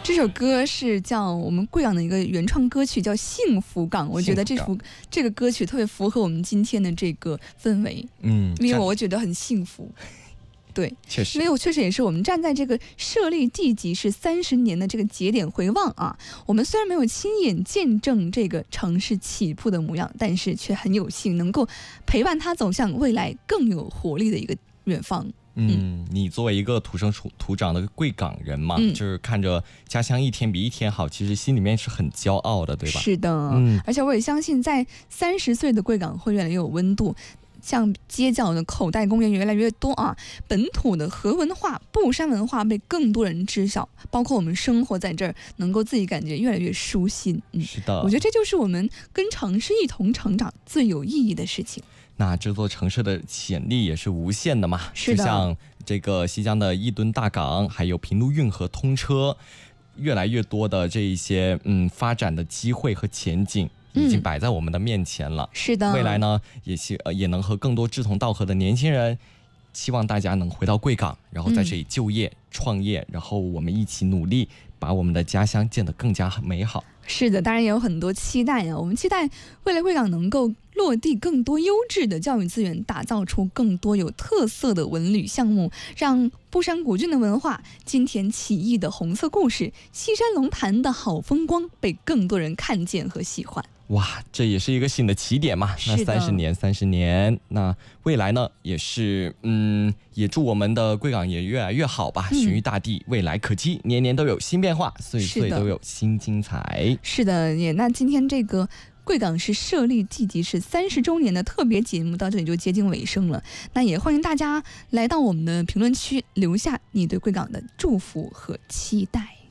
这首歌是叫我们贵港的一个原创歌曲，叫《幸福港》。我觉得这个歌曲特别符合我们今天的这个氛围，因为我觉得很幸福。对， 确实， 因为我确实也是我们站在这个设立地级市30年的这个节点回望啊，我们虽然没有亲眼见证这个城市起步的模样，但是却很有幸能够陪伴它走向未来更有活力的一个远方。 你作为一个土生土长的贵港人嘛，就是看着家乡一天比一天好，其实心里面是很骄傲的，对吧？ 是的，而且我也相信在30岁的贵港会越来越有温度，像街角的口袋公园越来越多啊，本土的河文化、布山文化被更多人知晓，包括我们生活在这儿，能够自己感觉越来越舒心。 是的， 我觉得这就是我们跟城市一同成长最有意义的事情。 那这座城市的潜力也是无限的嘛， 是的， 就像这个西江的一吨大港，还有平陆运河通车，越来越多的这一些发展的机会和前景已经摆在我们的面前了。 是的， 未来呢也能和更多志同道合的年轻人，希望大家能回到贵港，然后在这里就业、创业，然后我们一起努力把我们的家乡建得更加美好。 是的，当然也有很多期待啊！我们期待未来贵港能够落地更多优质的教育资源，打造出更多有特色的文旅项目，让布山古郡的文化、金田起义的红色故事、西山龙潭的好风光被更多人看见和喜欢。 哇，这也是一个新的起点嘛。那30年，那未来呢也是也祝我们的贵港也越来越好吧。循于大地，未来可期，年年都有新变化，岁岁都有新精彩。 是的，那今天这个贵港市设立地级市30周年的特别节目到这里就接近尾声了。那也欢迎大家来到我们的评论区，留下你对贵港的祝福和期待。